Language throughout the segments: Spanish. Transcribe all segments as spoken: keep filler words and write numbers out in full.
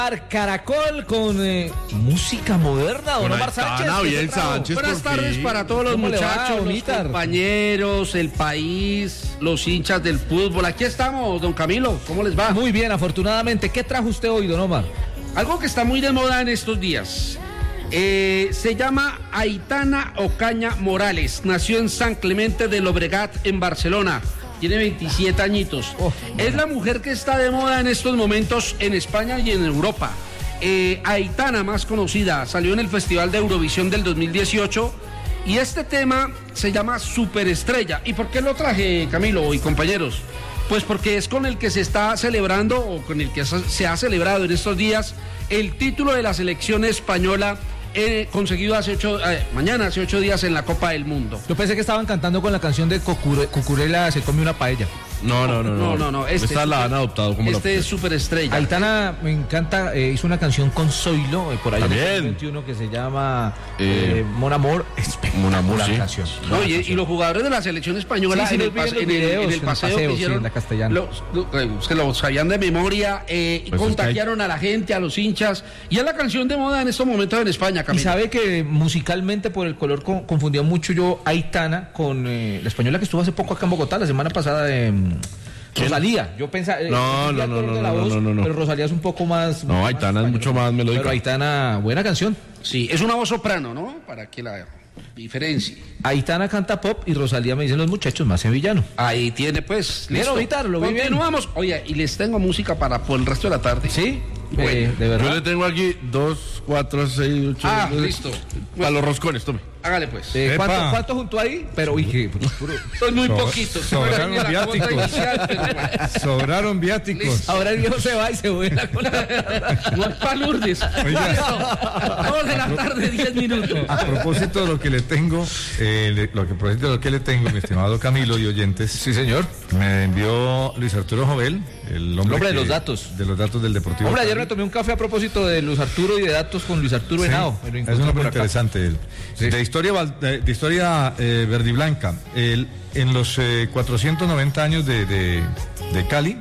Caracol con eh, música moderna, don Omar Sánchez. Bien, Sánchez. Buenas tardes para todos los muchachos, los compañeros, el país, los hinchas del fútbol. Aquí estamos, don Camilo, ¿cómo les va? Muy bien, afortunadamente. ¿Qué trajo usted hoy, don Omar? Algo que está muy de moda en estos días. Eh, se llama Aitana Ocaña Morales. Nació en San Clemente de Llobregat, en Barcelona. Tiene veintisiete añitos. Oh, es la mujer que está de moda en estos momentos en España y en Europa. Eh, Aitana, más conocida, salió en el Festival de Eurovisión del dos mil dieciocho y este tema se llama Superestrella. ¿Y por qué lo traje, Camilo y compañeros? Pues porque es con el que se está celebrando o con el que se ha celebrado en estos días el título de la selección española eh, conseguido hace ocho, eh, mañana, hace ocho días en la Copa del Mundo. Yo pensé que estaban cantando con la canción de Cocure, Cucurella se come una paella. No, no, no, no, no, no, no este, esta la han adoptado como este la... es Superestrella. Aitana me encanta, eh, hizo una canción con Zoilo, eh, por ahí en el veintiuno, que se llama eh, eh, Mon Amor. Mon Amor, sí. Canción. No, y, y los jugadores de la selección española sí, sí, en, el pas, en, videos, el, en el paseo, en el paseo que hicieron, sí, en la castellana. Los, los, que los sabían de memoria, eh, pues contagiaron a la gente, a los hinchas, y es la canción de moda en estos momentos en España, Camilo. Y sabe que musicalmente por el color con, confundía mucho yo Aitana con eh, la española que estuvo hace poco acá en Bogotá, la semana pasada de... Eh, Rosalía, yo pensaba... No, no, no, no, no, no, no. Pero Rosalía es un poco más... No, Aitana es mucho más melódica. Pero Aitana, buena canción. Sí, es una voz soprano, ¿no? Para que la diferencie. Aitana canta pop y Rosalía, me dicen los muchachos, más sevillano. Ahí tiene, pues, listo. Quiero lo vi bien. Continuamos. Oye, y les tengo música para por el resto de la tarde. ¿Sí? Bueno, eh, de verdad. Yo le tengo aquí dos, cuatro, seis, ocho... Ah, nueve, listo. A los roscones, tome. Hágale pues. Eh, ¿cuánto, ¿Cuánto juntó ahí? Pero, uy, que... Son muy so, poquitos. Sobraron viáticos. Inicial, pero... Sobraron viáticos. Listo. Ahora el viejo se va y se vuela con la... No es pa' Lourdes. Dos de la tarde, diez minutos. A propósito de lo que le tengo, eh, lo que, a propósito de lo que le tengo, mi estimado Camilo y oyentes. Sí, señor. Me envió Luis Arturo Jovel, el hombre, hombre que, de los datos. De los datos del Deportivo. Hombre, ayer me tomé un café a propósito de Luis Arturo y de datos con Luis Arturo Henao. Sí, es un hombre interesante. Sí. De historia, de, de historia eh, verdiblanca. El, en los eh, cuatrocientos noventa años de, de, de Cali,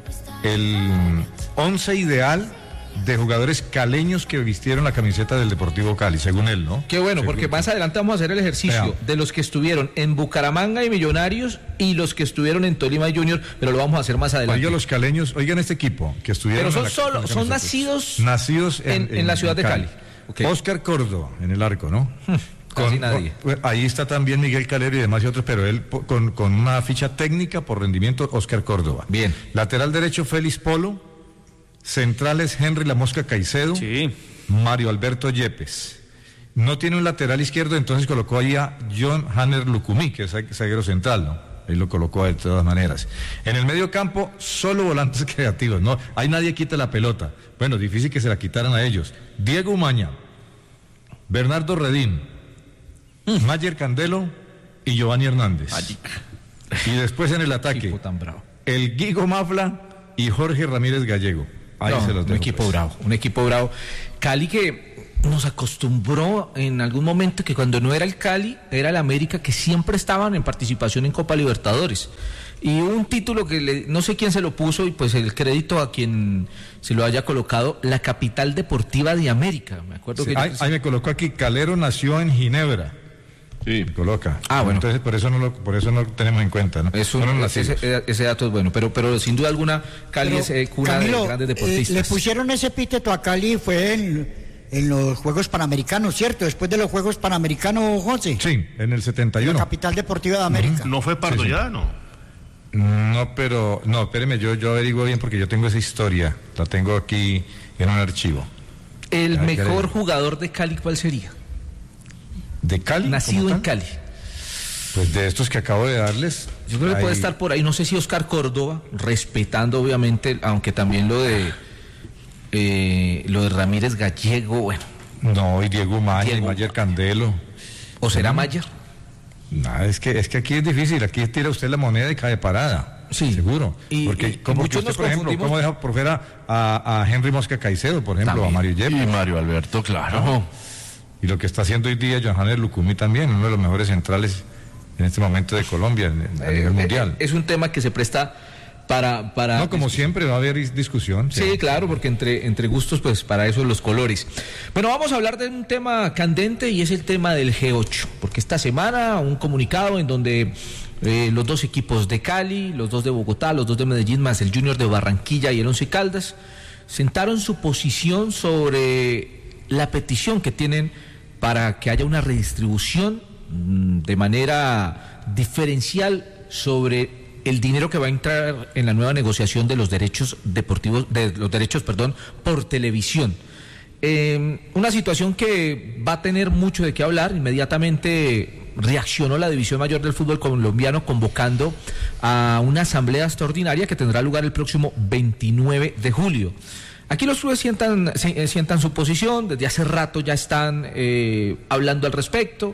el once ideal de jugadores caleños que vistieron la camiseta del Deportivo Cali, según él, ¿no? Qué bueno, según porque más adelante vamos a hacer el ejercicio Veamos. de los que estuvieron en Bucaramanga y Millonarios y los que estuvieron en Tolima y Junior, pero lo vamos a hacer más adelante. Oigan los caleños, oigan este equipo que estuvieron. Pero son la, solo, son nacidos, nacidos en, en, en, en la ciudad en de Cali. Cali. Okay. Oscar Córdoba en el arco, ¿no? Casi con, nadie. Con, ahí está también Miguel Calero y demás y otros, pero él con, con una ficha técnica por rendimiento, Oscar Córdoba. Bien. Lateral derecho, Félix Polo. Centrales, Henry La Mosca Caicedo. Sí. Mario Alberto Yepes. No tiene un lateral izquierdo, entonces colocó ahí a John Hanner Lucumí, que es zaguero central, ¿no? Ahí lo colocó de todas maneras. En el medio campo, solo volantes creativos, ¿no? Ahí nadie quita la pelota. Bueno, difícil que se la quitaran a ellos. Diego Umaña, Bernardo Redín, mm. Mayer Candelo y Giovanni Hernández. Magic. Y después en el ataque, tan bravo. el Guigo Mafla y Jorge Ramírez Gallego. Ahí no, se los dejo, un equipo pues. bravo, un equipo bravo. Cali que nos acostumbró en algún momento que cuando no era el Cali, era el América, que siempre estaban en participación en Copa Libertadores. Y un título que le, no sé quién se lo puso, y pues el crédito a quien se lo haya colocado, la capital deportiva de América. Me acuerdo Sí, que ahí, yo... ahí me colocó aquí, Calero nació en Ginebra. Sí, me coloca. Ah, bueno. Entonces por eso no lo, por eso no lo tenemos en cuenta, ¿no? Eso, no ese, ese dato es bueno, pero, pero sin duda alguna Cali pero, es eh, cuna Camilo, de grandes deportistas. Eh, le pusieron ese epíteto a Cali fue en, en los Juegos Panamericanos, ¿cierto? Después de los Juegos Panamericanos, José. Sí, en el setenta y uno. La capital deportiva de América. ¿No fue Pardo sí, sí. ya, no? No, pero, no, espéreme, yo, yo averiguo bien porque yo tengo esa historia, la tengo aquí en un archivo. El Ay, mejor qué jugador de Cali, ¿cuál sería? ¿De Cali? Nacido en Cali. Pues de estos que acabo de darles. Yo creo que hay... puede estar por ahí, no sé si Oscar Córdoba, respetando obviamente, aunque también lo de eh, lo de Ramírez Gallego, bueno. No, y Diego Mayer, Diego... y Mayer Candelo. ¿O será Mayer? No, es que, es que aquí es difícil, aquí tira usted la moneda y cae parada. Sí. Seguro. Y, porque y, como muchos usted, nos por ejemplo, confundimos... ¿cómo deja por fuera a, a Henry Mosca Caicedo, por ejemplo, también. a Mario Yepes? Y Mario Alberto, claro. No. Y lo que está haciendo hoy día Johanner Lucumí también, uno de los mejores centrales en este momento de Colombia, a nivel eh, mundial. Es un tema que se presta para, para no, como siempre va a haber discusión. Sí, sí, claro, porque entre, entre gustos, pues para eso los colores. Bueno, vamos a hablar de un tema candente y es el tema del G ocho, porque esta semana un comunicado en donde eh, los dos equipos de Cali, los dos de Bogotá, los dos de Medellín, más el Junior de Barranquilla y el Once Caldas, sentaron su posición sobre la petición que tienen para que haya una redistribución mmm, de manera diferencial sobre el dinero que va a entrar en la nueva negociación de los derechos deportivos, de los derechos, perdón, por televisión. Eh, una situación que va a tener mucho de qué hablar. Inmediatamente reaccionó la División Mayor del Fútbol Colombiano convocando a una asamblea extraordinaria que tendrá lugar el próximo veintinueve de julio. Aquí los clubes sientan, sientan su posición, desde hace rato ya están eh, hablando al respecto.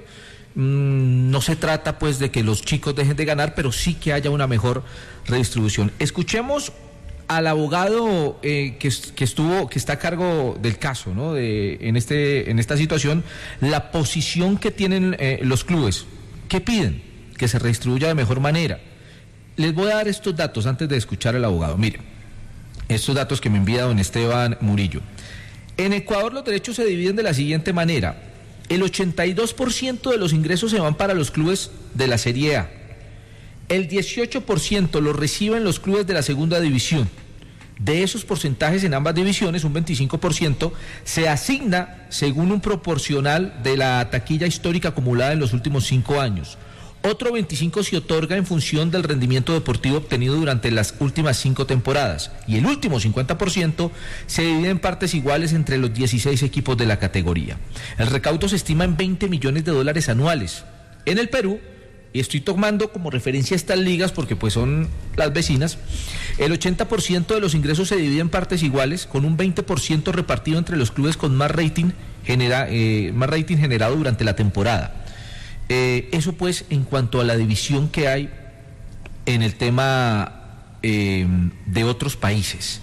No se trata pues de que los chicos dejen de ganar, pero sí que haya una mejor redistribución. Escuchemos al abogado eh, que, que estuvo, que está a cargo del caso, ¿no? De, en este, en esta situación, la posición que tienen eh, los clubes. ¿Qué piden? Que se redistribuya de mejor manera. Les voy a dar estos datos antes de escuchar al abogado. Miren, estos datos que me envía don Esteban Murillo. En Ecuador los derechos se dividen de la siguiente manera. El ochenta y dos por ciento de los ingresos se van para los clubes de la Serie A. El dieciocho por ciento lo reciben los clubes de la segunda división. De esos porcentajes en ambas divisiones, un veinticinco por ciento se asigna según un proporcional de la taquilla histórica acumulada en los últimos cinco años. Otro veinticinco por ciento se otorga en función del rendimiento deportivo obtenido durante las últimas cinco temporadas. Y el último cincuenta por ciento se divide en partes iguales entre los dieciséis equipos de la categoría. El recaudo se estima en veinte millones de dólares anuales. En el Perú, y estoy tomando como referencia estas ligas porque pues son las vecinas, el ochenta por ciento de los ingresos se divide en partes iguales, con un veinte por ciento repartido entre los clubes con más rating, genera, eh, más rating generado durante la temporada. Eh, eso pues en cuanto a la división que hay en el tema eh, de otros países.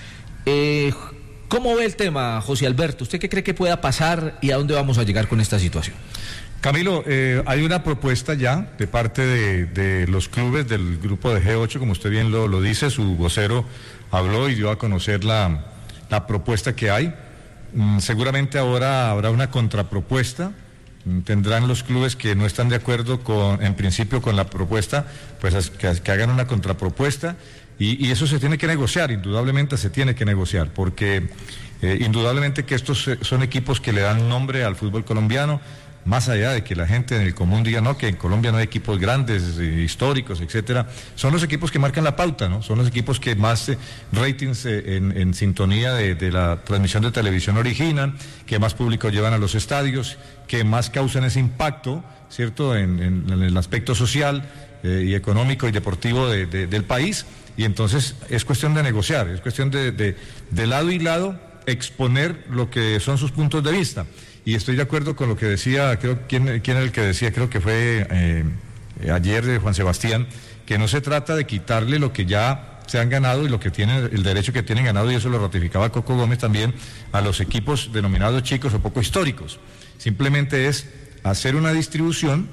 Eh, ¿Cómo ve el tema, José Alberto? ¿Usted qué cree que pueda pasar y a dónde vamos a llegar con esta situación? Camilo, eh, hay una propuesta ya de parte de, de los clubes del grupo de G ocho, como usted bien lo, lo dice, su vocero habló y dio a conocer la, la propuesta que hay. Mm, seguramente ahora habrá una contrapropuesta. Tendrán los clubes que no están de acuerdo con, en principio con la propuesta, pues que, que hagan una contrapropuesta y, y eso se tiene que negociar, indudablemente se tiene que negociar, porque eh, indudablemente que estos son equipos que le dan nombre al fútbol colombiano, más allá de que la gente en el común diga no, que en Colombia no hay equipos grandes, eh, históricos, etcétera, son los equipos que marcan la pauta, ¿no? Son los equipos que más eh, ratings eh, en, en sintonía de, de la transmisión de televisión originan, que más público llevan a los estadios, que más causan ese impacto, ¿cierto?, en, en, en el aspecto social eh, y económico y deportivo de, de, del país, y entonces es cuestión de negociar, es cuestión de, de, de lado y lado exponer lo que son sus puntos de vista. Y estoy de acuerdo con lo que decía, creo, ¿quién, quién era el que decía? Creo que fue eh, ayer de Juan Sebastián, que no se trata de quitarle lo que ya se han ganado y lo que tienen, el derecho que tienen ganado, y eso lo ratificaba Coco Gómez también, a los equipos denominados chicos o poco históricos. Simplemente es hacer una distribución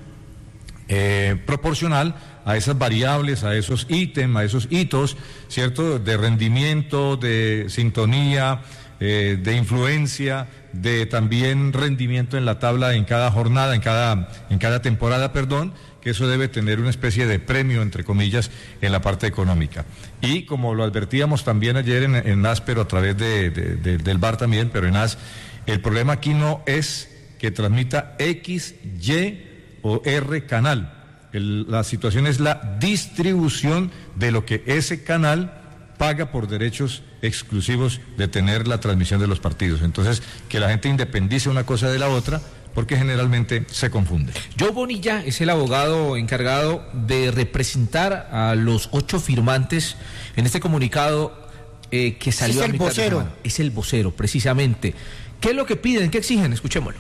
eh, proporcional a esas variables, a esos ítems, a esos hitos, ¿cierto?, de rendimiento, de sintonía, eh, de influencia, de también rendimiento en la tabla en cada jornada, en cada, en cada temporada, perdón, que eso debe tener una especie de premio, entre comillas, en la parte económica. Y como lo advertíamos también ayer en, en A S, pero a través de, de, de, del V A R también, pero en A S, el problema aquí no es que transmita X, Y o R canal. El, la situación es la distribución de lo que ese canal paga por derechos exclusivos de tener la transmisión de los partidos. Entonces, que la gente independice una cosa de la otra, porque generalmente se confunde. Joe Bonilla es el abogado encargado de representar a los ocho firmantes en este comunicado eh, que salió es a el mitad vocero. de semana. Es el vocero, precisamente. ¿Qué es lo que piden? ¿Qué exigen? Escuchémoslo.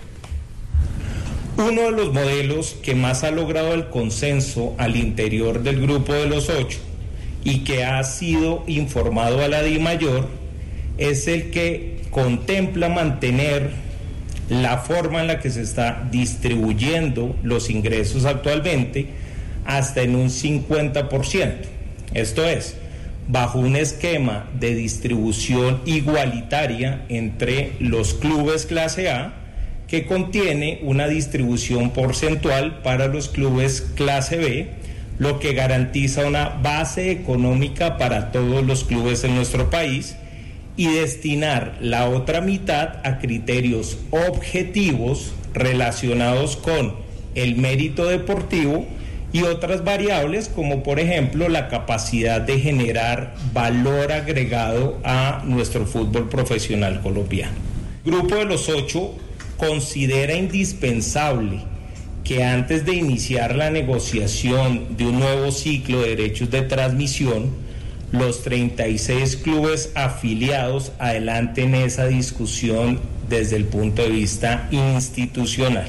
Uno de los modelos que más ha logrado el consenso al interior del grupo de los ocho y que ha sido informado a la DIMAYOR es el que contempla mantener la forma en la que se está distribuyendo los ingresos actualmente hasta en un cincuenta por ciento. Esto es, bajo un esquema de distribución igualitaria entre los clubes clase A, que contiene una distribución porcentual para los clubes clase B, lo que garantiza una base económica para todos los clubes en nuestro país, y destinar la otra mitad a criterios objetivos relacionados con el mérito deportivo y otras variables, como por ejemplo la capacidad de generar valor agregado a nuestro fútbol profesional colombiano. El Grupo de los Ocho considera indispensable que antes de iniciar la negociación de un nuevo ciclo de derechos de transmisión, los treinta y seis clubes afiliados adelanten esa discusión desde el punto de vista institucional.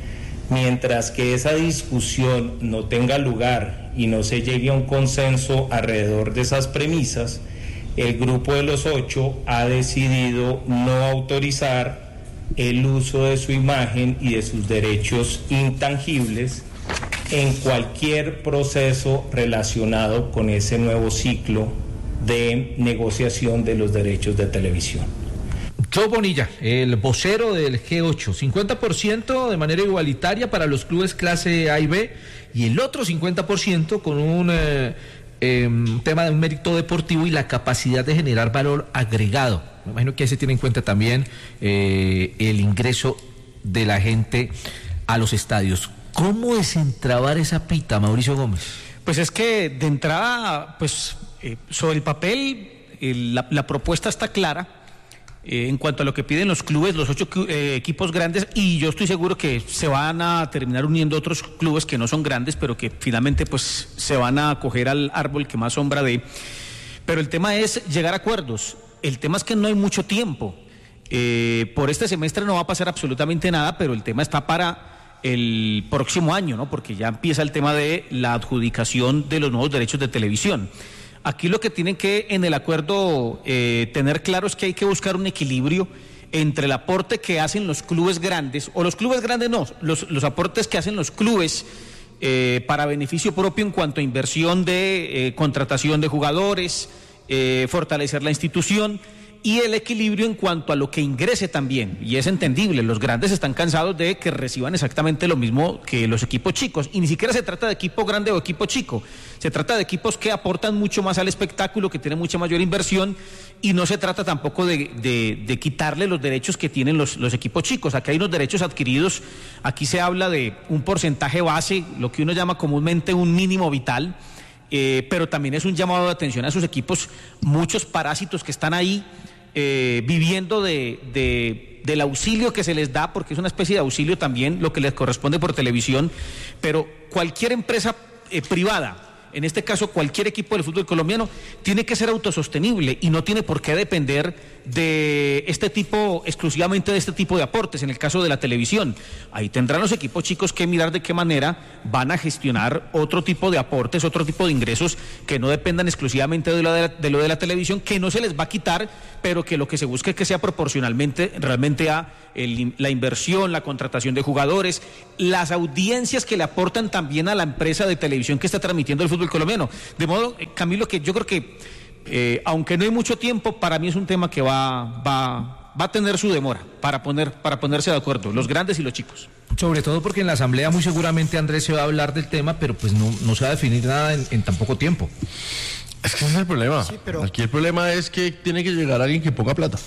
Mientras que esa discusión no tenga lugar y no se llegue a un consenso alrededor de esas premisas, el Grupo de los Ocho ha decidido no autorizar el uso de su imagen y de sus derechos intangibles en cualquier proceso relacionado con ese nuevo ciclo de negociación de los derechos de televisión. Joe Bonilla, el vocero del G ocho, cincuenta por ciento de manera igualitaria para los clubes clase A y B y el otro cincuenta por ciento con un eh, eh, tema de un mérito deportivo y la capacidad de generar valor agregado. Me imagino que ahí se tiene en cuenta también eh, el ingreso de la gente a los estadios. ¿Cómo desentrabar esa pita, Mauricio Gómez? Pues es que de entrada, pues eh, sobre el papel eh, la, la propuesta está clara eh, en cuanto a lo que piden los clubes, los ocho eh, equipos grandes, y yo estoy seguro que se van a terminar uniendo otros clubes que no son grandes, pero que finalmente pues se van a acoger al árbol que más sombra dé. Pero el tema es llegar a acuerdos. El tema es que no hay mucho tiempo. Eh, por este semestre no va a pasar absolutamente nada, pero el tema está para el próximo año, ¿no? Porque ya empieza el tema de la adjudicación de los nuevos derechos de televisión. Aquí lo que tienen que en el acuerdo eh, tener claro es que hay que buscar un equilibrio entre el aporte que hacen los clubes grandes, o los clubes grandes no, los, los aportes que hacen los clubes eh, para beneficio propio en cuanto a inversión de eh, contratación de jugadores, eh, fortalecer la institución, y el equilibrio en cuanto a lo que ingrese también, y es entendible, los grandes están cansados de que reciban exactamente lo mismo que los equipos chicos, y ni siquiera se trata de equipo grande o equipo chico, se trata de equipos que aportan mucho más al espectáculo, que tienen mucha mayor inversión, y no se trata tampoco de, de, de quitarle los derechos que tienen los, los equipos chicos. Aquí hay unos derechos adquiridos, aquí se habla de un porcentaje base, lo que uno llama comúnmente un mínimo vital, eh, pero también es un llamado de atención a esos equipos, muchos parásitos que están ahí, Eh, viviendo de, de, del auxilio que se les da, porque es una especie de auxilio también lo que les corresponde por televisión, pero cualquier empresa eh, privada, en este caso cualquier equipo del fútbol colombiano, tiene que ser autosostenible y no tiene por qué depender de este tipo, exclusivamente de este tipo de aportes, en el caso de la televisión. Ahí tendrán los equipos chicos que mirar de qué manera van a gestionar otro tipo de aportes, otro tipo de ingresos que no dependan exclusivamente de lo de la, de lo de la televisión, que no se les va a quitar, pero que lo que se busca es que sea proporcionalmente realmente a el, la inversión, la contratación de jugadores, las audiencias que le aportan también a la empresa de televisión que está transmitiendo el fútbol colombiano. De modo, Camilo, que yo creo que eh, aunque no hay mucho tiempo, para mí es un tema que va, va, va a tener su demora para, poner, para ponerse de acuerdo, los grandes y los chicos. Sobre todo porque en la asamblea muy seguramente Andrés se va a hablar del tema, pero pues no, no se va a definir nada en, en tan poco tiempo. Es que ese es el problema. Sí, pero... Aquí el problema es que tiene que llegar alguien que ponga plata.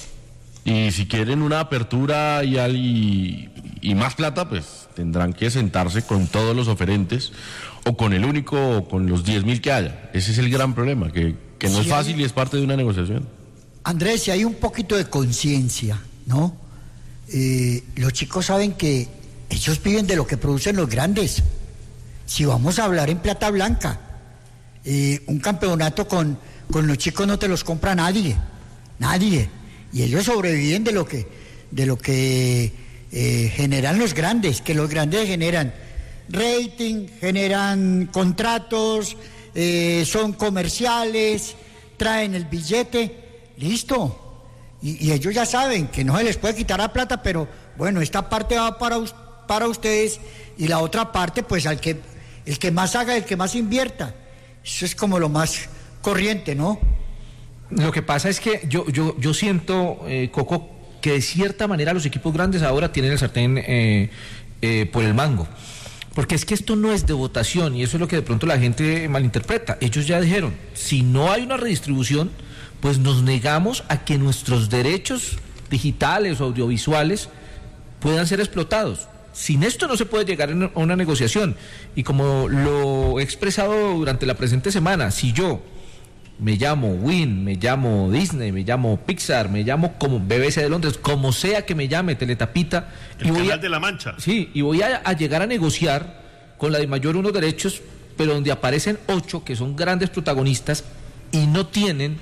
Y si quieren una apertura y, y, y más plata, pues tendrán que sentarse con todos los oferentes, o con el único, o con los diez mil que haya. Ese es el gran problema, que, que no sí, es fácil hay... y es parte de una negociación. Andrés, si hay un poquito de conciencia, ¿no? Eh, los chicos saben que ellos viven de lo que producen los grandes. Si vamos a hablar en plata blanca, eh, un campeonato con, con los chicos no te los compra nadie, nadie. Y ellos sobreviven de lo que, de lo que eh, generan los grandes, que los grandes generan rating, generan contratos, eh, son comerciales, traen el billete, listo. Y, y ellos ya saben que no se les puede quitar la plata, pero bueno, esta parte va para, para ustedes y la otra parte, pues al que el que más haga, el que más invierta. Eso es como lo más corriente, ¿no? Lo que pasa es que yo, yo, yo siento, eh, Coco, que de cierta manera los equipos grandes ahora tienen el sartén eh, eh, por el mango. Porque es que esto no es de votación y eso es lo que de pronto la gente malinterpreta. Ellos ya dijeron, si no hay una redistribución, pues nos negamos a que nuestros derechos digitales o audiovisuales puedan ser explotados. Sin esto no se puede llegar a una negociación. Y como lo he expresado durante la presente semana, si yo me llamo Win, me llamo Disney, me llamo Pixar, me llamo como B B C de Londres, como sea que me llame Teletapita, el y voy canal a, de la Mancha. Sí, y voy a, a llegar a negociar con la DIMAYOR unos derechos, pero donde aparecen ocho que son grandes protagonistas y no tienen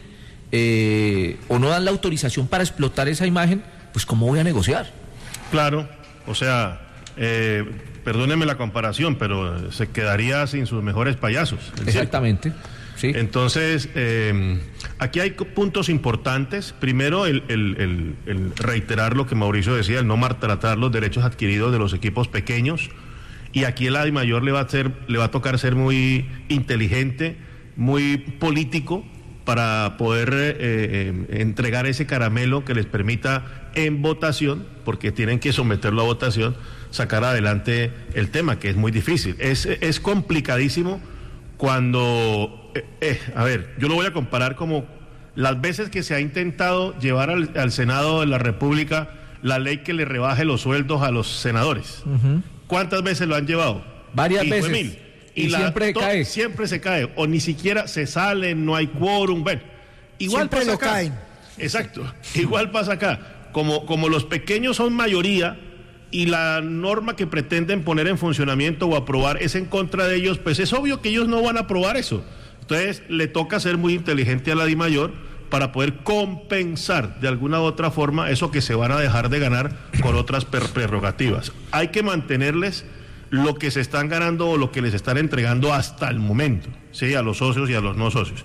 eh, o no dan la autorización para explotar esa imagen, pues ¿cómo voy a negociar? Claro, o sea, eh, perdóneme la comparación, pero se quedaría sin sus mejores payasos. Exactamente. Sí. Entonces, eh, aquí hay puntos importantes. Primero, el, el, el, el reiterar lo que Mauricio decía, el no maltratar los derechos adquiridos de los equipos pequeños. Y aquí el DIMAYOR le va a ser, le va a tocar ser muy inteligente, muy político para poder eh, eh, entregar ese caramelo que les permita en votación, porque tienen que someterlo a votación, sacar adelante el tema, que es muy difícil. Es, es complicadísimo cuando, eh, eh, a ver, yo lo voy a comparar como las veces que se ha intentado llevar al, al Senado de la República la ley que le rebaje los sueldos a los senadores. Uh-huh. ¿Cuántas veces lo han llevado? Varias y veces. Mil. Y, y la, siempre to, cae. Siempre se cae, o ni siquiera se sale, no hay quórum, bueno. Igual siempre pasa lo acá. caen. Exacto, igual pasa acá. Como, como los pequeños son mayoría y la norma que pretenden poner en funcionamiento o aprobar es en contra de ellos, pues es obvio que ellos no van a aprobar eso. Entonces le toca ser muy inteligente a la DIMAYOR para poder compensar de alguna u otra forma eso que se van a dejar de ganar con otras prerrogativas. Hay que mantenerles lo que se están ganando o lo que les están entregando hasta el momento, ¿sí? A los socios y a los no socios.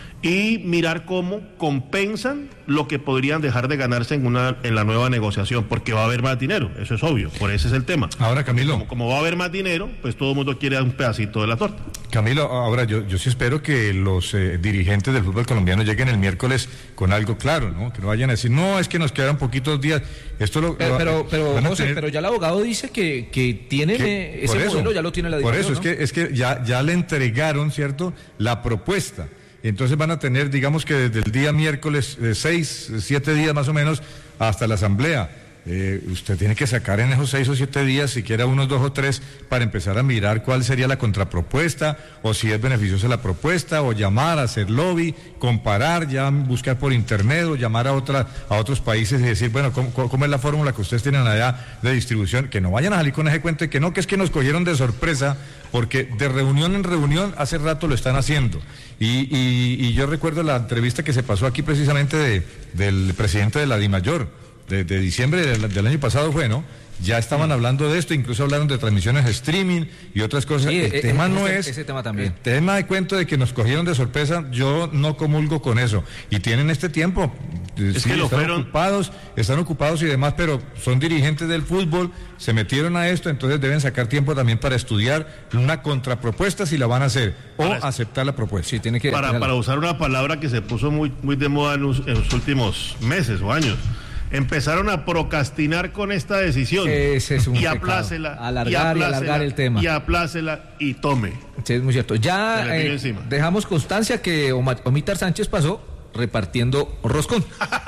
Y mirar cómo compensan lo que podrían dejar de ganarse en una en la nueva negociación, porque va a haber más dinero, eso es obvio, por ese es el tema. Ahora, Camilo. Como, como va a haber más dinero, pues todo el mundo quiere dar un pedacito de la torta. Camilo, ahora yo, yo sí espero que los eh, dirigentes del fútbol colombiano lleguen el miércoles con algo claro, ¿no? Que no vayan a decir, no, es que nos quedan poquitos días. Esto lo, pero, lo, pero, pero, José, tener... pero ya el abogado dice que, que tiene que, ese eso, modelo, ya lo tiene la Por DIMAYOR, eso, ¿no? es que, es que ya, ya le entregaron, ¿cierto?, la propuesta. Entonces van a tener, digamos que desde el día miércoles, eh, seis, siete días más o menos, hasta la asamblea. Eh, usted tiene que sacar en esos seis o siete días, siquiera unos dos o tres, para empezar a mirar cuál sería la contrapropuesta, o si es beneficiosa la propuesta, o llamar, hacer lobby, comparar, ya buscar por internet, o llamar a otra, a otros países y decir, bueno, ¿cómo, cómo es la fórmula que ustedes tienen allá de distribución? Que no vayan a salir con ese cuento de que no, que es que nos cogieron de sorpresa, porque de reunión en reunión hace rato lo están haciendo. Y, y, y yo recuerdo la entrevista que se pasó aquí precisamente de, del presidente de la DIMAYOR, de, de diciembre del, del año pasado fue, ¿no? Ya estaban sí. hablando de esto, incluso hablaron de transmisiones de streaming y otras cosas. Sí, el eh, tema eh, no ese, es... Ese tema también. El tema de cuento de que nos cogieron de sorpresa, yo no comulgo con eso. Y tienen este tiempo. Es sí, que lo están fueron... ocupados, están ocupados y demás, pero son dirigentes del fútbol, se metieron a esto, entonces deben sacar tiempo también para estudiar una contrapropuesta si la van a hacer, o para aceptar la propuesta. Sí, tiene que... Para, para usar una palabra que se puso muy, muy de moda en los, en los últimos meses o años. Empezaron a procrastinar con esta decisión. Ese es un y aplácela, alargar y, y alargar el tema. Y aplácela y tome. Sí, es muy cierto. Ya eh, dejamos constancia que Omítar Sánchez pasó repartiendo roscón.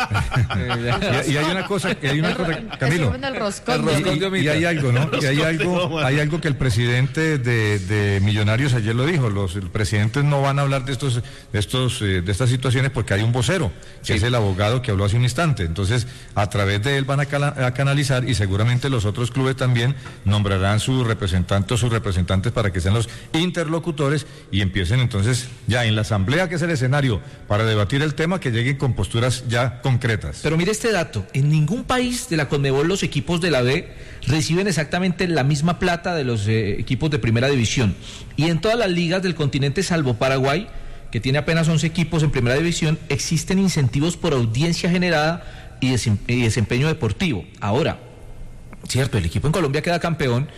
y, y hay una cosa, y hay una cosa, Camilo. El roscón. El roscón y, y hay algo, ¿no? Y hay algo, hay algo que el presidente de, de Millonarios ayer lo dijo. Los presidentes no van a hablar de estos, de estos, eh, de estas situaciones porque hay un vocero, que sí. es el abogado que habló hace un instante. Entonces, a través de él van a, cala, a canalizar y seguramente los otros clubes también nombrarán sus representantes o sus representantes para que sean los interlocutores y empiecen entonces ya en la asamblea, que es el escenario para debatir el tema, que lleguen con posturas ya concretas. Pero mire este dato, en ningún país de la Conmebol los equipos de la B reciben exactamente la misma plata de los eh, equipos de primera división, y en todas las ligas del continente salvo Paraguay, que tiene apenas once equipos en primera división, existen incentivos por audiencia generada y, desem- y desempeño deportivo. Ahora, cierto, el equipo en Colombia queda campeón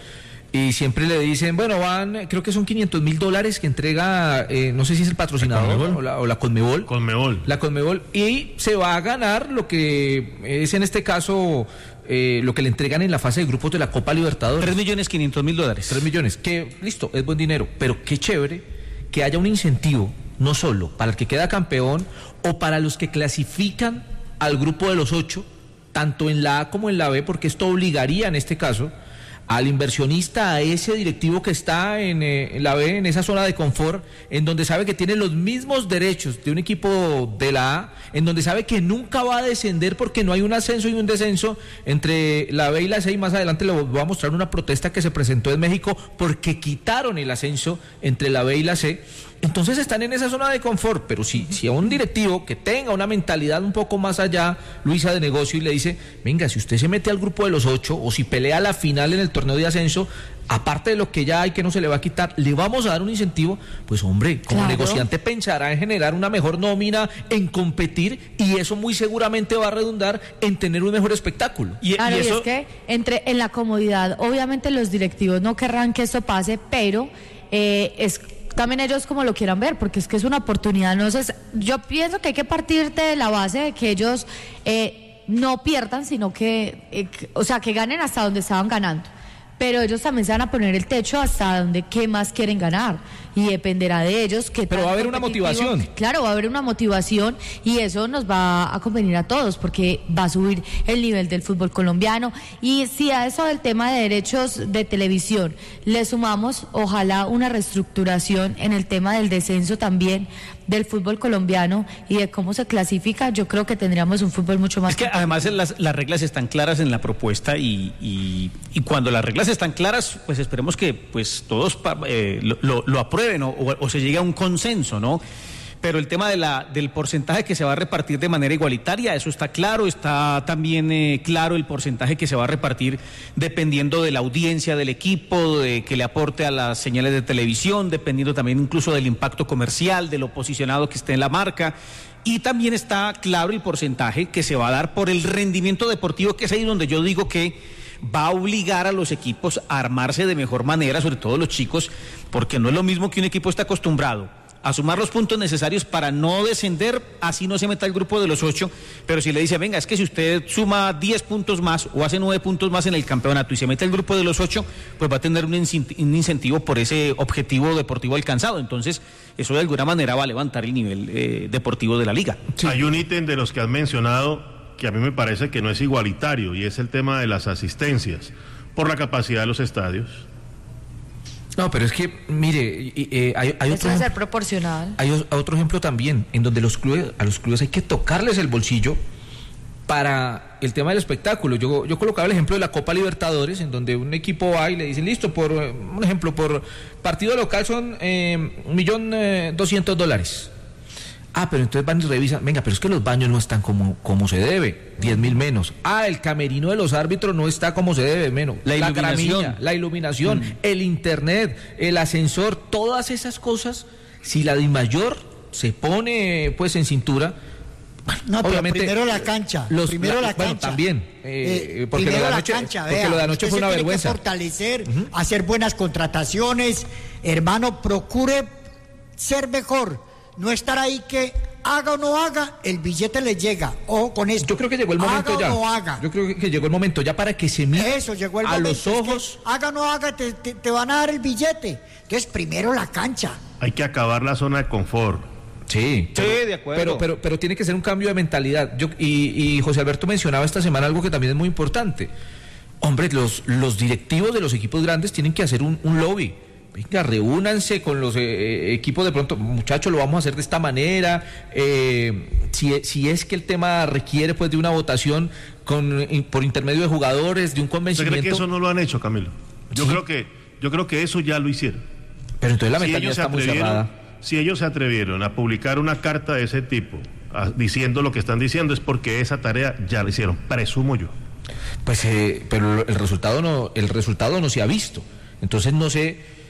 y siempre le dicen, bueno, van, creo que son quinientos mil dólares que entrega, eh, no sé si es el patrocinador ¿La o la, o la Conmebol. Conmebol. La Conmebol, y se va a ganar lo que es en este caso eh, lo que le entregan en la fase de grupos de la Copa Libertadores. Tres millones quinientos mil dólares. Tres millones, que listo, es buen dinero, pero qué chévere que haya un incentivo, no solo para el que queda campeón o para los que clasifican al grupo de los ocho, tanto en la A como en la B, porque esto obligaría en este caso al inversionista, a ese directivo que está en, eh, en la B, en esa zona de confort, en donde sabe que tiene los mismos derechos de un equipo de la A, en donde sabe que nunca va a descender porque no hay un ascenso y un descenso entre la B y la C, y más adelante le voy a mostrar una protesta que se presentó en México porque quitaron el ascenso entre la B y la C. Entonces están en esa zona de confort, pero si, si a un directivo que tenga una mentalidad un poco más allá, Luisa, de negocio, y le dice, venga, si usted se mete al grupo de los ocho o si pelea la final en el torneo de ascenso, aparte de lo que ya hay que no se le va a quitar, le vamos a dar un incentivo, pues hombre, como Claro. negociante pensará en generar una mejor nómina, en competir, y eso muy seguramente va a redundar en tener un mejor espectáculo. Y, Claro, y y eso, es que entre en la comodidad, obviamente los directivos no querrán que esto pase, pero eh, es también ellos como lo quieran ver, porque es que es una oportunidad. No sé, yo pienso que hay que partir de la base de que ellos eh, no pierdan, sino que, eh, que- o sea, que ganen hasta donde estaban ganando. Pero ellos también se van a poner el techo hasta donde qué más quieren ganar, y dependerá de ellos que Pero va a haber una motivación. Claro, va a haber una motivación, y eso nos va a convenir a todos porque va a subir el nivel del fútbol colombiano. Y si a eso del tema de derechos de televisión le sumamos, ojalá, una reestructuración en el tema del descenso también del fútbol colombiano y de cómo se clasifica, yo creo que tendríamos un fútbol mucho más es que además las, las reglas están claras en la propuesta, y, y, y cuando las reglas están claras, pues esperemos que pues todos pa- eh, lo, lo, lo aprueben o, o, o se llegue a un consenso, ¿no? Pero el tema de la, del porcentaje que se va a repartir de manera igualitaria, eso está claro. Está también eh, claro el porcentaje que se va a repartir dependiendo de la audiencia del equipo, de que le aporte a las señales de televisión, dependiendo también incluso del impacto comercial, de lo posicionado que esté en la marca. Y también está claro el porcentaje que se va a dar por el rendimiento deportivo, que es ahí donde yo digo que va a obligar a los equipos a armarse de mejor manera, sobre todo los chicos, porque no es lo mismo que un equipo está acostumbrado a sumar los puntos necesarios para no descender, así no se meta el grupo de los ocho, pero si le dice, venga, es que si usted suma diez puntos más o hace nueve puntos más en el campeonato y se mete el grupo de los ocho, pues va a tener un incentivo por ese objetivo deportivo alcanzado. Entonces, eso de alguna manera va a levantar el nivel eh, deportivo de la liga. Sí. Hay un ítem de los que has mencionado que a mí me parece que no es igualitario, y es el tema de las asistencias por la capacidad de los estadios. No, pero es que, mire, eh, hay, hay Eso otro debe ser proporcional. hay o- otro ejemplo también, en donde los clubes, a los clubes hay que tocarles el bolsillo para el tema del espectáculo. Yo, yo colocaba el ejemplo de la Copa Libertadores, en donde un equipo va y le dicen, listo, por eh, un ejemplo, por partido local son eh, un millón eh, doscientos dólares. Ah, pero entonces van y revisan, venga, pero es que los baños no están como, como se debe, diez mil menos. Ah, el camerino de los árbitros no está como se debe, menos. La iluminación. gramilla, la iluminación, mm. el internet, el ascensor, todas esas cosas, si la DIMAYOR se pone pues en cintura, No, pero obviamente, primero la cancha. los- primero la, la- bueno, cancha. también, eh, porque primero lo de la anoche- cancha, porque vea, lo de anoche usted fue se una tiene que vergüenza. fortalecer, hacer buenas contrataciones. Hermano, procure ser mejor. No estar ahí que haga o no haga, el billete le llega. Ojo con esto. Yo creo que llegó el momento haga ya. o no haga. Yo creo que llegó el momento ya para que se mire Eso, llegó el a momento. los Es que ojos. haga o no haga, te, te- te van a dar el billete. Entonces, primero la cancha. Hay que acabar la zona de confort. Sí, Sí, de acuerdo. Pero, pero, pero tiene que ser un cambio de mentalidad. Yo, y, y José Alberto mencionaba esta semana algo que también es muy importante. Hombre, los, los directivos de los equipos grandes tienen que hacer un, un lobby. Venga, reúnanse con los eh, equipos de pronto, muchachos, lo vamos a hacer de esta manera. Eh, si, si es que el tema requiere pues de una votación con, in, por intermedio de jugadores, de un ¿Usted convencimiento. cree que eso no lo han hecho, Camilo? Yo Sí. creo que yo creo que eso ya lo hicieron. Pero entonces la Si mentalidad ellos, se está muy cerrada. atrevieron, si ellos se atrevieron a publicar una carta de ese tipo, a- diciendo lo que están diciendo, es porque esa tarea ya la hicieron, presumo yo. Pues, eh, pero el resultado no, el resultado no se ha visto. Entonces no sé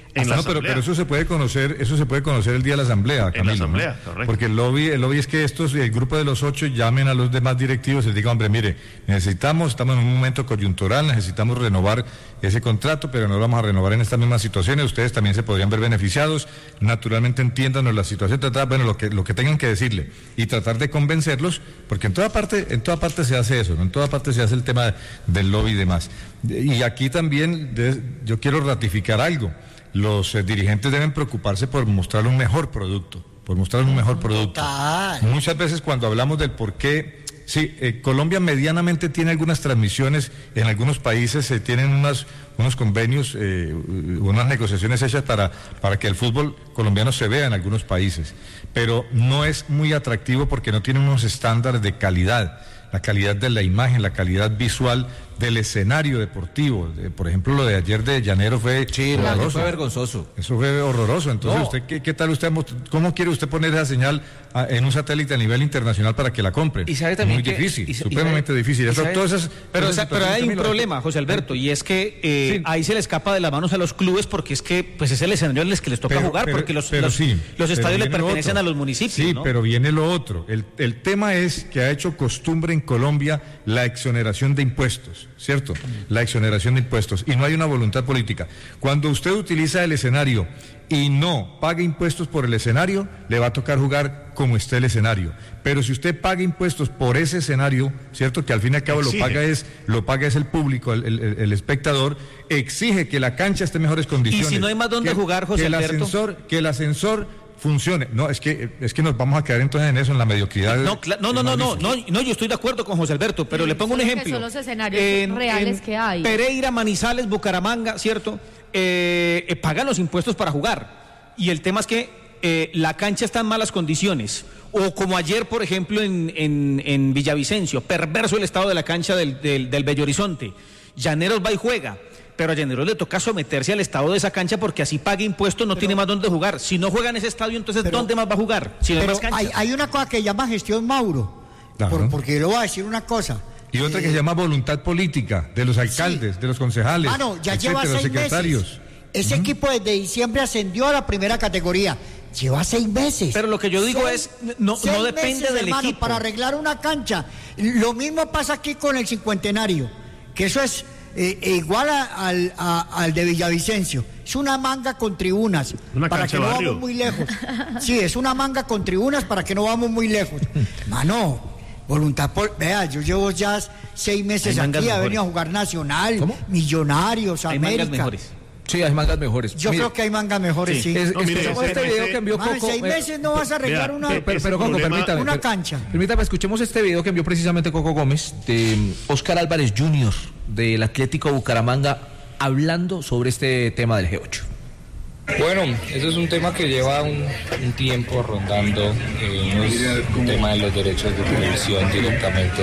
en Hasta la no, pero, asamblea. pero eso se puede conocer, eso se puede conocer el día de la asamblea, Camilo, En la asamblea, ¿no? correcto. Porque el lobby, el lobby es que estos, el grupo de los ocho llamen a los demás directivos y les digan, hombre, mire, necesitamos, estamos en un momento coyuntural, necesitamos renovar ese contrato, pero no lo vamos a renovar en estas mismas situaciones, ustedes también se podrían ver beneficiados, naturalmente entiéndanos la situación, tratar, bueno, lo que, lo que tengan que decirle y tratar de convencerlos, porque en toda parte, en toda parte se hace eso, ¿no? En toda parte se hace el tema del lobby y demás. Y aquí también de, yo quiero ratificar algo. Los eh, dirigentes deben preocuparse por mostrar un mejor producto, por mostrar un mejor producto. Total. Muchas veces cuando hablamos del por qué, sí, eh, Colombia medianamente tiene algunas transmisiones, en algunos países se tienen unas, unos convenios, eh, unas negociaciones hechas para, para que el fútbol colombiano se vea en algunos países, pero no es muy atractivo porque no tiene unos estándares de calidad, la calidad de la imagen, la calidad visual del escenario deportivo. Eh, por ejemplo, lo de ayer de Llanero fue Sí, no, horroroso. fue vergonzoso. Eso fue horroroso. Entonces, No. usted ¿qué, qué tal usted, cómo quiere usted poner esa señal a, en un satélite a nivel internacional para que la compren? Y sabe también Muy que- difícil, y sa- y supremamente sabe- difícil. y Eso, sabe- todas esas, Pero, todas o sea, esas pero hay un situaciones, problema, José Alberto, y es que eh, Sí. ahí se le escapa de las manos a los clubes porque es que pues es el escenario en el que les toca Pero- jugar, pero- porque los, pero los, sí, los pero estadios le viene lo pertenecen otro. a los municipios. Sí, ¿no? pero viene lo otro. El, el tema es que ha hecho costumbre en Colombia la exoneración de impuestos, ¿cierto? La exoneración de impuestos. Y no hay una voluntad política. Cuando usted utiliza el escenario y no paga impuestos por el escenario, le va a tocar jugar como esté el escenario. Pero si usted paga impuestos por ese escenario, ¿cierto? Que al fin y al cabo lo Exige. paga es, lo paga es el público, el, el- el espectador, exige que la cancha esté en mejores condiciones. Y si no hay más dónde que- jugar, José que el Alberto. ascensor, que el ascensor funcione. No, es que es que nos vamos a quedar entonces en eso, en la mediocridad. No, cla- no, no, no, no, no, no, yo estoy de acuerdo con José Alberto, pero Sí, le pongo un solo que ejemplo. son los escenarios reales que hay. Pereira, Manizales, Bucaramanga, ¿cierto? Eh, eh, pagan los impuestos para jugar. Y el tema es que eh, la cancha está en malas condiciones. O como ayer, por ejemplo, en, en, en Villavicencio, perverso el estado de la cancha del, del, del Bello Horizonte. Llaneros va y juega. Pero a Llaneros le toca someterse al estado de esa cancha porque así paga impuestos, no tiene más dónde jugar. Si no juega en ese estadio, entonces Pero- ¿dónde más va a jugar? Si no hay Pero más canchas. hay, hay una cosa que llama gestión Mauro. Claro. Por- porque yo le voy a decir una cosa. Y otra que Eh, se llama voluntad política de los alcaldes, de los concejales, Mano, ya etcétera, lleva los seis secretarios. meses. Ese equipo desde diciembre ascendió a la primera categoría. Lleva seis meses. Pero lo que yo digo Seis- es, no- no seis depende meses, del hermano, equipo. para arreglar una cancha. Lo mismo pasa aquí con el cincuentenario, que eso es eh, eh, igual a- al, a- al de Villavicencio. Es una manga con tribunas, Una para cancha que no barrio. vamos muy lejos. Sí, es una manga con tribunas para que no vamos muy lejos. Mano, voluntad por... Vea, yo llevo ya seis meses Hay mangas aquí, he mejores. venido a jugar Nacional, ¿Cómo? Millonarios, Hay mangas América. mejores. Sí, hay mangas mejores. Yo Mire, creo que hay mangas mejores, sí. es- No, mire, escuchemos ese- este video ese- que envió Mano, en Coco. seis eh, meses no vas a arreglar vea, una... pe- Pero, Ese pero Coco, problema- permítame. Una per- cancha. Permítame, escuchemos este video que envió precisamente Coco Gómez de Óscar Álvarez junior del Atlético Bucaramanga hablando sobre este tema del G ocho. Bueno, eso es un tema que lleva un, un tiempo rondando, eh, no es un tema de los derechos de televisión directamente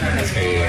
eh,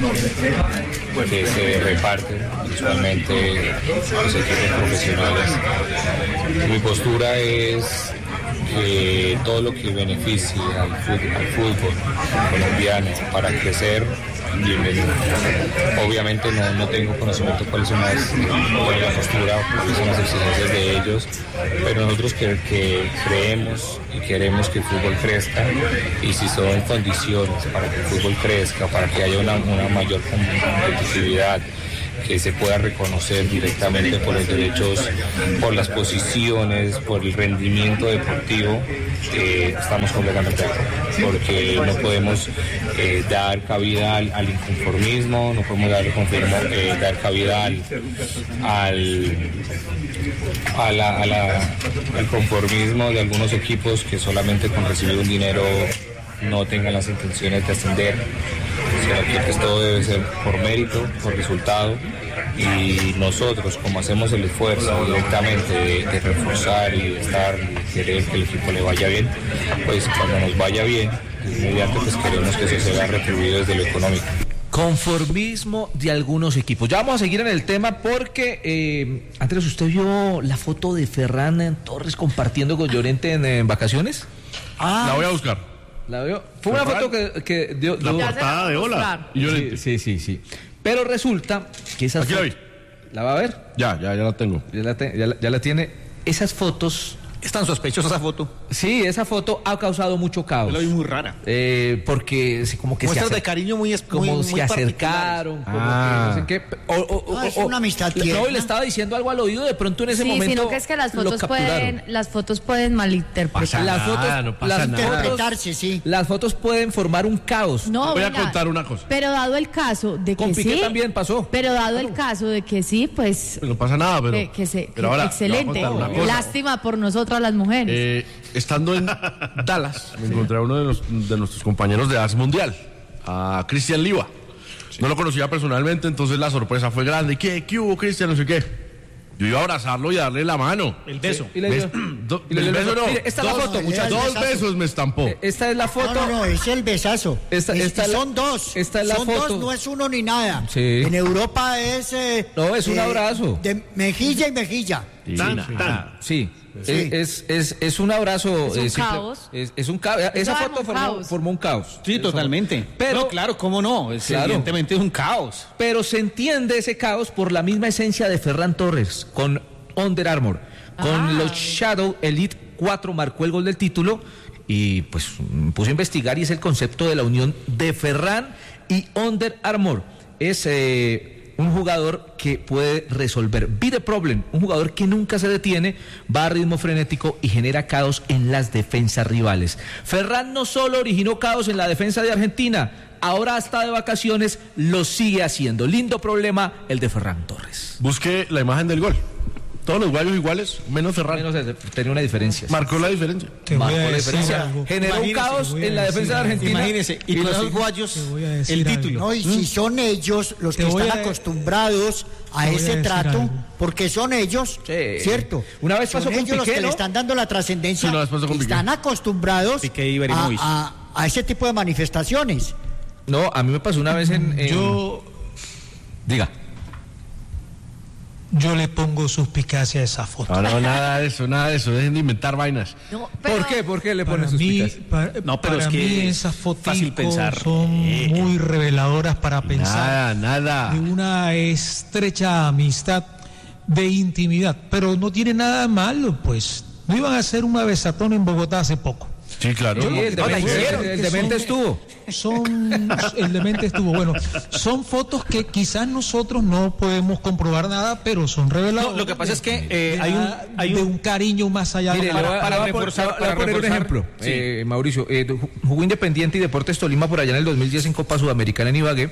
que se reparten usualmente los equipos profesionales. Mi postura es que todo lo que beneficie al fútbol, al fútbol colombiano para crecer, bienvenido. Obviamente no, no tengo conocimiento cuáles son las, cuál es la postura o cuáles son las exigencias de ellos, pero nosotros que, que creemos y queremos que el fútbol crezca, y si son condiciones para que el fútbol crezca, para que haya una, una mayor competitividad, que se pueda reconocer directamente por los derechos, por las posiciones, por el rendimiento deportivo, eh, estamos completamente de acuerdo, porque no podemos eh, dar cabida al, al inconformismo, no podemos dar, conformo- eh, dar cabida al, al, a la- a la- al conformismo de algunos equipos que solamente con recibir un dinero no tengan las intenciones de ascender, sino que pues, todo debe ser por mérito, por resultado, y nosotros, como hacemos el esfuerzo directamente de, de reforzar y de estar, y querer que el equipo le vaya bien, pues cuando nos vaya bien, inmediatamente pues queremos que eso se vea retribuido desde lo económico. Conformismo de algunos equipos. Ya vamos a seguir en el tema porque, eh, Andrés, ¿usted vio la foto de Ferran Torres compartiendo con Llorente en, en vacaciones? Ah, La voy a buscar. ¿La vio? Fue una Ferran, foto que, que dio... La dio- portada de Hola. Y yo le- Sí, sí, sí, sí. Pero resulta que esas Aquí la vi. fo- ¿La va a ver? Ya, ya, ya la tengo. Ya la, te, ya la, ya la tiene. Esas fotos... Es tan sospechosa esa foto. Sí, esa foto ha causado mucho caos. Yo la vi muy rara. Eh, porque como que muestras se acer... de cariño muy como muy, se muy acercaron, como ah. que no sé qué. O, o, no, o, es o, una amistad tierna. No, y le estaba diciendo algo al oído, de pronto en ese sí, momento. sino que es que las fotos pueden, las fotos pueden malinterpretar. Las fotos, nada, no pasa las nada. Interpretarse, sí. Las fotos pueden formar un caos. No, Voy venga, a contar una cosa. Pero dado el caso de que Con Piqué sí, también pasó. Pero dado el caso de que sí, pues No pasa nada, pero. que, que se, pero que ahora, excelente. le voy a contar una cosa. Lástima por nosotras las mujeres. Eh, estando en Dallas, me encontré a uno de, los, de nuestros compañeros de As Mundial, a Cristian Liva. No lo conocía personalmente, entonces la sorpresa fue grande. ¿Qué, qué hubo, Cristian? No sé qué. Yo iba a abrazarlo y darle la mano. El beso. Y le dio- Do- y le el dio- beso no. Mire, esta es la Dos- foto, no, muchachos. el Dos besazo. besos me estampó. Esta es la foto. No, no, no, es el besazo. Esta- Es- esta es la- son dos. esta es la son foto. dos, no es uno ni nada. Sí. En Europa es... eh, No, es un eh, abrazo. De mejilla y mejilla. Tan, Sí, tan. Sí. Sí. Es, es, es un abrazo. Es un eh, simple- caos. Es, es un caos. Esa arma foto un formó, caos. formó un caos. Sí, totalmente. Pero- No, claro, cómo no. Es, Claro. Evidentemente es un caos. Pero se entiende ese caos por la misma esencia de Ferran Torres con Under Armour. Con Ah. los Shadow Elite cuatro marcó el gol del título y pues me puse a investigar y es el concepto de la unión de Ferran y Under Armour. Es eh, un jugador que puede resolver. Be the problem, un jugador que nunca se detiene, va a ritmo frenético y genera caos en las defensas rivales. Ferran no solo originó caos en la defensa de Argentina, ahora hasta de vacaciones lo sigue haciendo. Lindo problema el de Ferran Torres. Busqué la imagen del gol. Todos los guayos iguales, menos Ferran. Menos ese, tenía una diferencia. Marcó la diferencia. Te voy Marcó a la decir diferencia. algo. Generó un Imagínese, caos te voy a en la decir defensa de algo. Argentina. Imagínese, y con lo esos sigue- guayos, te voy a decir el algo. título. No, y si son ellos los Te que voy están a- acostumbrados a te voy a ese decir trato, algo. porque son ellos, Sí. ¿cierto? Una vez son pasó con ellos los Piqué, que ¿no? le están dando la trascendencia, Sí, una vez pasó con que Piqué. están acostumbrados Piqué y a, Ibrahimovic. a- a ese tipo de manifestaciones. No, a mí me pasó una vez en... en- Yo, Diga. yo le pongo suspicacia a esa foto. No, no, nada de eso, nada de eso. Dejen de inventar vainas. No, pero- ¿Por qué? ¿Por qué le Para pones sus mí, picas? para, No, pero para es que mí es esas fotos fácil pensar. son Eh. muy reveladoras para pensar Nada, nada. de una estrecha amistad de intimidad. Pero no tiene nada malo, pues. No iban a hacer una besatón en Bogotá hace poco. Sí, claro. Sí, el no, la demente, hicieron. el demente estuvo. Son, el demente estuvo, bueno, son fotos que quizás nosotros no podemos comprobar nada, pero son reveladoras. No, lo que pasa de- es que, de, eh, hay un- la- hay de un- un cariño más allá Mire, de le la- voy a- para le voy a poner- reforzar- le voy a para poner un reforzar. ejemplo. Sí. Eh, Mauricio, eh, ju- jugó Independiente y Deportes Tolima por allá en el dos mil diez en Copa Sudamericana en Ibagué.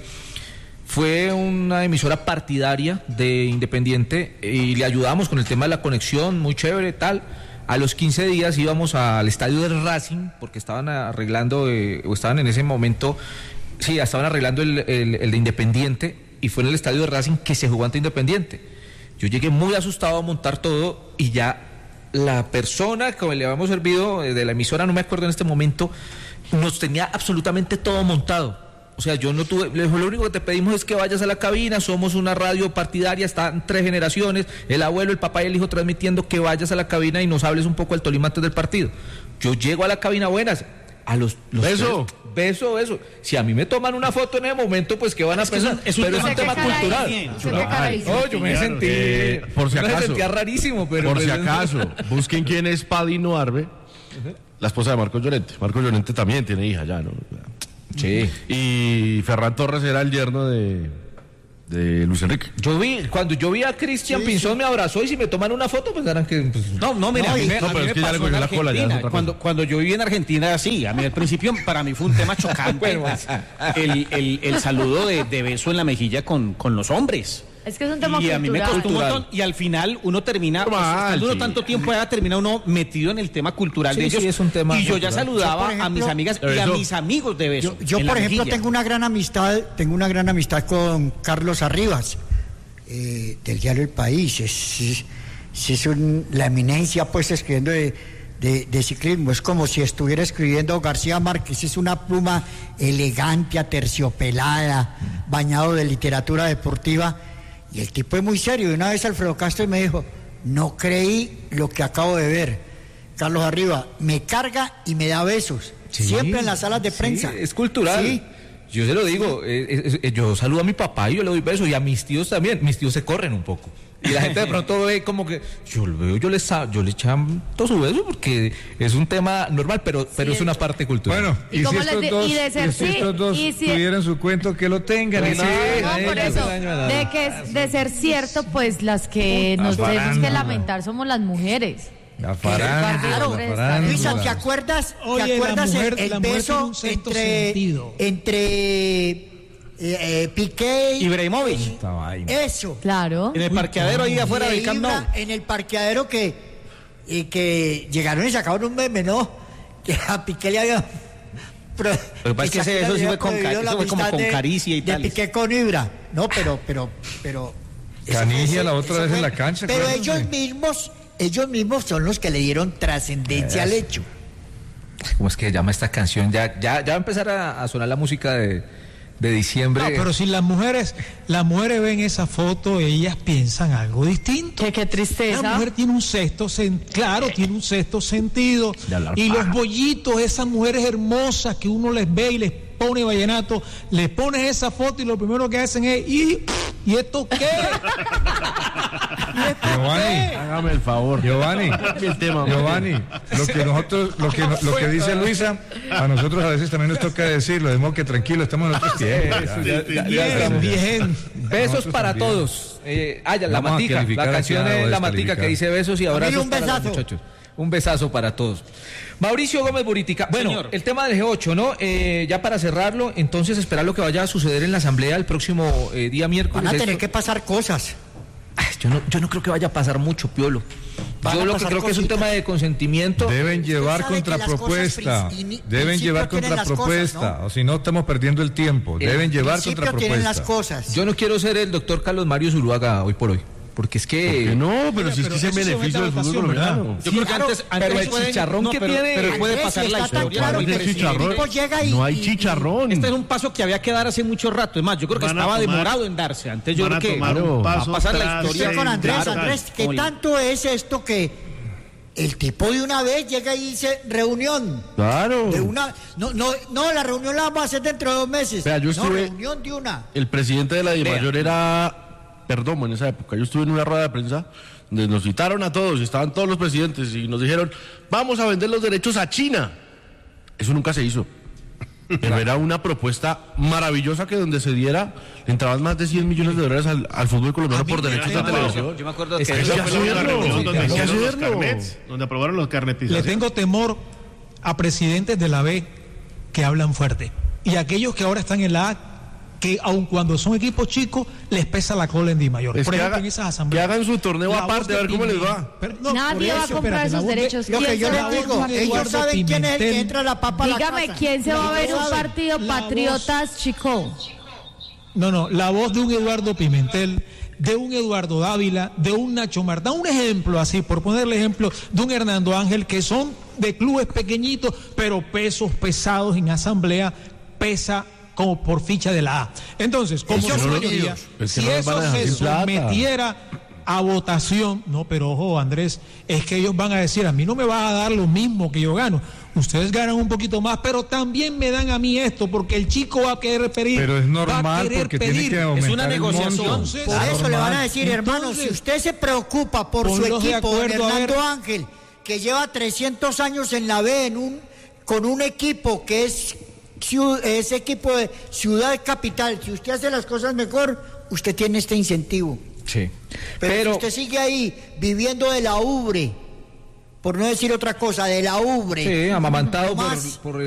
Fue una emisora partidaria de Independiente y le ayudamos con el tema de la conexión, muy chévere, tal. A los quince días íbamos al estadio del Racing, porque estaban arreglando, eh, o estaban en ese momento, sí, estaban arreglando el, el- el de Independiente, y fue en el estadio de Racing que se jugó ante Independiente. Yo llegué muy asustado a montar todo, y ya la persona que le habíamos servido eh, de la emisora, no me acuerdo en este momento, nos tenía absolutamente todo montado. O sea, yo no tuve, le dijo, lo único que te pedimos es que vayas a la cabina, somos una radio partidaria, están tres generaciones, el abuelo, el papá y el hijo transmitiendo, que vayas a la cabina y nos hables un poco del Tolima antes del partido. Yo llego a la cabina, buenas, a los... los Beso. tres- beso, beso. Si a mí me toman una foto en ese momento, pues ¿qué van a Es que es un- pensar? es un Pero es tema un tema que caray, cultural. bien, usted qué caray. No, yo me Claro, sentí... eh, por si yo me acaso. sentía rarísimo, pero... Por si pues, acaso, busquen quién es Padino Arbe, la esposa de Marcos Llorente. Marcos Llorente también tiene hija ya, ¿no? Sí. Y Ferran Torres era el yerno de, de Luis Enrique. Yo vi, cuando yo vi a Cristian Pinzón me abrazó y si me toman una foto pensarán que... pues, No, no, mira, No, a mí y- me, no, a mí pero es me que ya le pasó en cogió la cola, ya es Argentina. otra cosa. Cuando, cuando yo viví en Argentina, sí, a mí al principio para mí fue un tema chocante Bueno, el, el, el saludo de, de beso en la mejilla con, con los hombres. Es que es un tema Y a mí me cultural. costó un montón, y al final uno termina, pues, Normal, estando uno sí. tanto tiempo allá, termina uno metido en el tema cultural Sí, de ellos. sí, es un tema y yo ya cultural. saludaba Yo, por a mis ejemplo, amigas de y a beso. mis amigos de beso. Yo, yo, en la por ejemplo, mejilla. tengo una gran amistad, tengo una gran amistad con Carlos Arribas, eh, del diario El País. Es, es, es un- la eminencia, pues, escribiendo de, de, de ciclismo. Es como si estuviera escribiendo García Márquez. Es una pluma elegante, aterciopelada, bañado de literatura deportiva. Y el tipo es muy serio. Y una vez Alfredo Castro me dijo, no creí lo que acabo de ver. Carlos Arriba me carga y me da besos. Sí, siempre en las salas de sí, prensa. es cultural. Sí. Yo se lo digo, eh, eh, yo saludo a mi papá y yo le doy besos, y a mis tíos también. Mis tíos se corren un poco. Y la gente de pronto ve como que, yo lo veo, yo les yo le chanto su beso porque es un tema normal, pero, pero sí, es una parte cultural. Bueno, y, ¿Y, si estos, de, dos, y, de ser, y si sí, estos dos y si, tuvieran su cuento, que lo tengan. No, y no, no, por eso, de, que, de ser cierto, pues las que nos tenemos que lamentar somos las mujeres. La farándula, Luisa, ¿te acuerdas, Oye, ¿te acuerdas mujer, el, el beso entre, entre eh, eh, Piqué y Ibrahimovic? Eso. Claro. En el parqueadero ahí afuera del Camp Nou. En el parqueadero que, eh, que llegaron y sacaron un meme, ¿no? Que a Piqué le había... Pero lo que pasa es que ese, eso sí fue, con, eso fue como con de, caricia y tal. De Piqué con Ibra. No, pero... pero, pero Canigia la otra vez fue, en la cancha. Pero claro, ellos sí. mismos... Ellos mismos son los que le dieron trascendencia al hecho. ¿Cómo es que se llama esta canción? Ya, ya, ya va a empezar a, a sonar la música de, de diciembre. No, pero si las mujeres, las mujeres ven esa foto, ellas piensan algo distinto. Qué, qué tristeza. La mujer tiene un sexto sentido, claro, tiene un sexto sentido. Y los bollitos, esas mujeres hermosas que uno les ve y les pone vallenato, les pones esa foto y lo primero que hacen es, ¿y, ¿y esto qué? ¿Y esto Giovanni, qué? Hágame el favor. Giovanni, el tema, Giovanni, lo que nosotros, lo que, lo que dice Luisa, a nosotros a veces también nos toca decirlo, de modo que tranquilo, estamos en otros tiempos. Bien, bien. Besos para todos. Eh, ah, ya, la Vamos a matica, la calificar canción aquí a es La descalificar. Matica que dice besos y abrazos un para los besazo. muchachos. Un besazo para todos. Mauricio Gómez Buritica. Bueno, Señor. el tema del G ocho, ¿no? Eh, ya para cerrarlo, entonces esperar lo que vaya a suceder en la asamblea el próximo eh, día miércoles. Van a tener Esto- que pasar cosas. Ay, yo, no, yo no creo que vaya a pasar mucho, Piolo. Van Yo a lo que pasar creo que es un cositas. tema de consentimiento. Deben llevar sabe que las contrapropuesta, cosas princi- deben principio llevar tienen las contrapropuesta, cosas, ¿no? o si no estamos perdiendo el tiempo, El deben llevar Principio tienen las contrapropuesta. cosas. Yo no quiero ser el doctor Carlos Mario Zuluaga hoy por hoy. Porque es que... Que no, pero Oiga, si es pero que es el eso se beneficio del somete a fútbol votación, colombiano. Yo creo que claro, antes, pero antes el pueden- chicharrón no, que pero, tiene- pero puede Andrés, pasar si la está tan historia. claro No hay que porque el chicharrón. tipo llega y- No hay y- chicharrón. Este es un paso que había que dar hace mucho rato. Es más, yo creo que Van a estaba tomar- demorado en darse. Antes yo van creo a que tomar un va a paso pasar la tras historia. Estoy con Andrés, Claro. Andrés, ¿qué Como- tanto es esto que el tipo de una vez llega y dice reunión? Claro. De una, no, no, no, la reunión la vamos a hacer dentro de dos meses. Vea, yo no, estuve- reunión de una. El presidente de la DIMAYOR era Perdomo en esa época. Yo estuve en una rueda de prensa donde nos citaron a todos, y estaban todos los presidentes y nos dijeron, vamos a vender los derechos a China. Eso nunca se hizo. Pero era una propuesta maravillosa que donde se diera, le entraban más de cien millones de dólares al, al fútbol colombiano por derechos de televisión. Yo me acuerdo Es que que eso Esa fue fue la hacerlo, reunión donde hay que hicieron los hacerlo. carnets, donde aprobaron los Le carnetizaciones. tengo temor a presidentes de la B que hablan fuerte. Y aquellos que ahora están en la A, que aun cuando son equipos chicos, les pesa la cola en Di Mayor. Es Por que, ejemplo, haga- en esas que asambleas. hagan su torneo La aparte, a voz ver de cómo les Pimentel. va. Pero, no, Nadie por va a eso, comprar espérate, la esos voz de- derechos. Lo ¿Quién que yo se les va a digo, comprar? ellos Eduardo saben quién es el que Pimentel. entra a la papa a la Dígame, casa. ¿quién se va a ver un voz- partido la Patriotas Chico? No, no, la voz de un Eduardo Pimentel, de un Eduardo Dávila, de un Nacho Martán, un ejemplo así, por ponerle ejemplo, de un Hernando Ángel, que son de clubes pequeñitos, pero pesos pesados en asamblea, pesa como por ficha de la A. Entonces, como Ellos son señoría, ellos. Es que si no les van a eso dejar se sin plata. sometiera a votación, no, pero ojo, Andrés, es que ellos van a decir, a mí no me vas a dar lo mismo que yo gano, ustedes ganan un poquito más, pero también me dan a mí esto, porque el chico va a querer pedir. Pero es va a normal querer porque tiene pedir. que aumentar una el negociación. monto. Entonces, Por Ah, eso le van a normal. decir, hermano, Entonces, si usted se preocupa por su ponlos de equipo, don acuerdo, a Hernando ver. Ángel, que lleva trescientos años en la B, en un, con un equipo que es ciu- ese equipo de ciudad capital, si usted hace las cosas mejor, usted tiene este incentivo. Sí. Pero, Pero, si usted sigue ahí viviendo de la ubre, por no decir otra cosa, de la ubre, sí, amamantado por, más por el